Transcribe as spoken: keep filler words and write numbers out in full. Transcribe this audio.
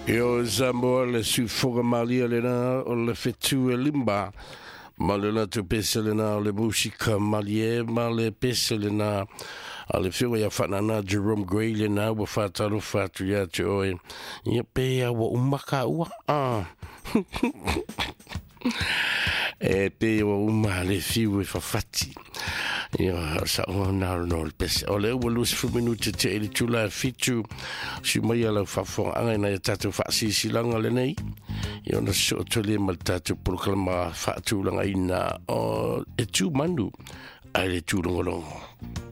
Io Samoa le su foga malia le na o le fetu e limba ma le na tu pese le na o le musika malie ma le pese le na a le fiwa ya whana na Jerome Gray le na wa whātaro whātu ya te oe ia pēa wa umaka ua ah e pēa wa uma le fiwa e whawhati ia sa o na no le pese o le ua lusi fu minuti te e le tula e fitu si mai ala whawhonga anga na ia tātou whaasisi langa le nei ia na so to le mal tātou proklama whaatulanga ina o e tū manu ai le tūlongolongo.